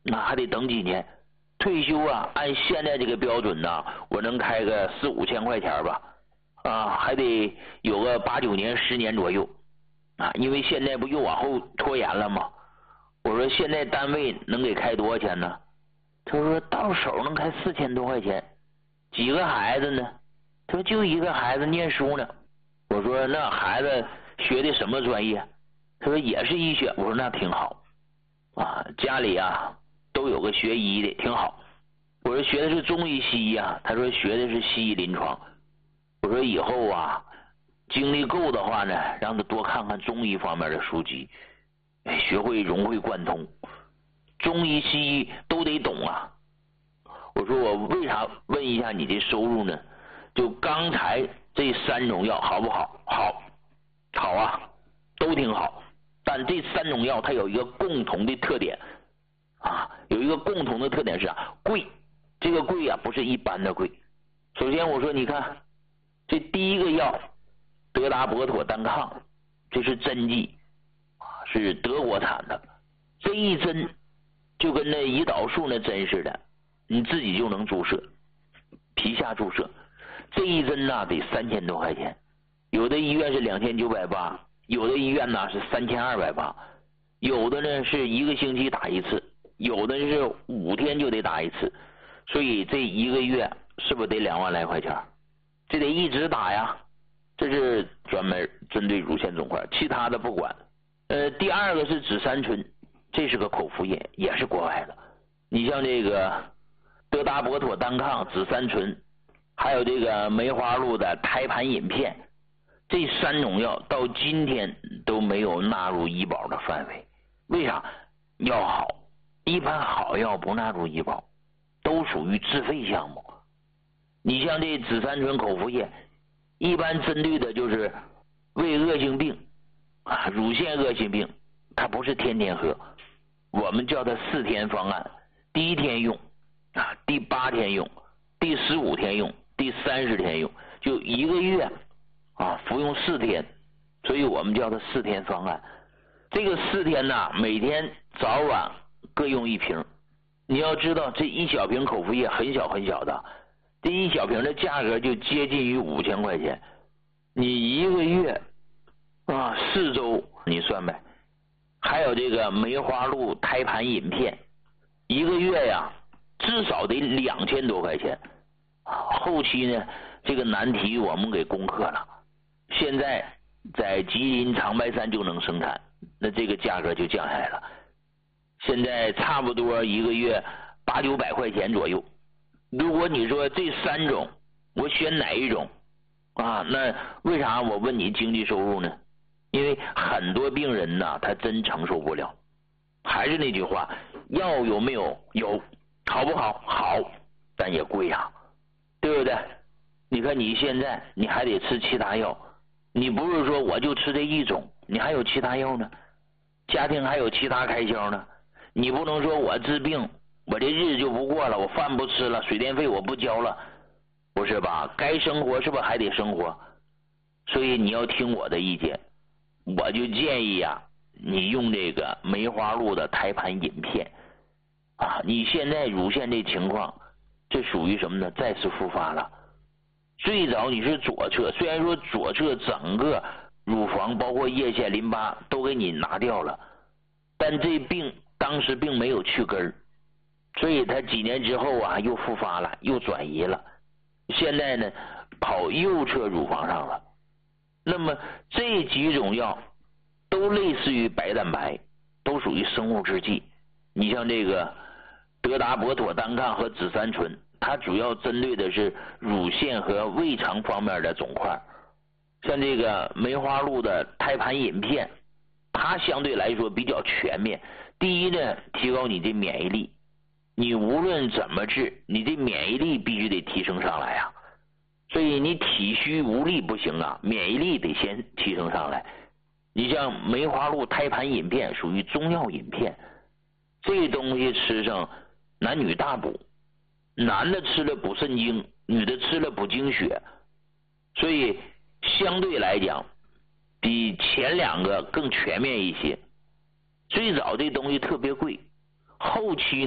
那还得等几年。退休啊，按现在这个标准呢，我能开个4、5千块钱吧，还得有个8、9年、10年左右啊，因为现在不又往后拖延了吗？我说现在单位能给开多少钱呢？他说到手能开4000多块钱。几个孩子呢？他说就一个孩子念书呢。我说那孩子学的什么专业？他说也是医学。我说那挺好啊，家里啊都有个学医的，挺好。我说学的是中医西医啊，他说学的是西医临床。我说以后啊精力够的话呢，让他多看看中医方面的书籍，学会融会贯通，中医西医都得懂啊。我说我为啥问一下你的收入呢？就刚才这3种药好不好？好啊，都挺好。但这3种药它有一个共同的特点啊，有一个共同的特点是贵。这个贵啊不是一般的贵。首先我说你看，这第一个药德达博妥单抗，这是针剂，是德国产的。这一针就跟那胰岛素那针似的，你自己就能注射，皮下注射。这一针呢得3000多块钱，有的医院是2980，有的医院呢是3280，有的呢是1个星期打一次，有的是5天就得打一次，所以这1个月是不是得2万来块钱？这得一直打呀。这是专门针对乳腺肿块，其他的不管。第二个是紫杉醇，这是个口服液，也是国外的。你像这个德达博妥单抗、紫杉醇，还有这个梅花鹿的胎盘饮片，这3种药到今天都没有纳入医保的范围。为啥？药好，一般好药不纳入医保，都属于自费项目。你像这紫杉醇口服液，一般针对的就是胃恶性病啊，乳腺恶性病，它不是天天喝，我们叫它4天方案，第1天用啊，第8天用，第15天用，第30天用，就1个月啊，服用4天，所以我们叫它4天方案。这个4天呢，每天早晚各用1瓶。你要知道，这1小瓶口服液很小很小的，这1小瓶的价格就接近于5000块钱。你1个月啊，4周你算呗。还有这个梅花鹿胎盘饮片，1个月呀至少得2000多块钱。后期呢这个难题我们给攻克了，现在在吉林长白山就能生产，那这个价格就降下来了，现在差不多1个月800、900块钱左右。如果你说这3种我选哪一种啊，那为啥我问你经济收入呢？因为很多病人呢他真承受不了。还是那句话，药有没有？有。好不好？好，但也贵啊，对不对？你看你现在你还得吃其他药，你不是说我就吃这一种，你还有其他药呢，家庭还有其他开销呢。你不能说我治病我这日子就不过了，我饭不吃了，水电费我不交了，不是吧？该生活是不是还得生活？所以你要听我的意见，我就建议啊，你用这个梅花鹿的胎盘饮片啊。你现在乳腺这情况，这属于什么呢？再次复发了。最早你是左侧，虽然说左侧整个乳房包括腋腺淋巴都给你拿掉了，但这病当时并没有去根儿，所以他几年之后啊又复发了，又转移了，现在呢跑右侧乳房上了。那么这几种药都类似于白蛋白，都属于生物制剂。你像这个德达博妥单抗和紫杉醇，它主要针对的是乳腺和胃肠方面的肿块。像这个梅花鹿的胎盘饮片，它相对来说比较全面。第一呢，提高你的免疫力，你无论怎么治，你的免疫力必须得提升上来啊。所以你体虚无力不行啊，免疫力得先提升上来。你像梅花鹿胎盘饮片属于中药饮片，这东西吃上男女大补，男的吃了补肾精，女的吃了补精血，所以相对来讲比前2个更全面一些。最早这东西特别贵，后期